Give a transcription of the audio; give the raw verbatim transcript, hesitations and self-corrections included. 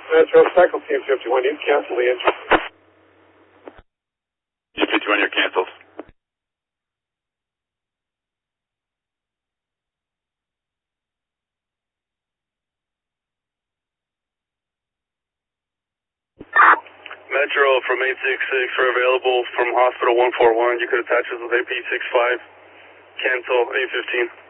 Metro, cycle Team fifty-one, you cancel the engine. Team fifty-one, you're canceled. Metro from eight six six, we're available from Hospital one four one. You could attach us with A P six five. Cancel eight fifteen.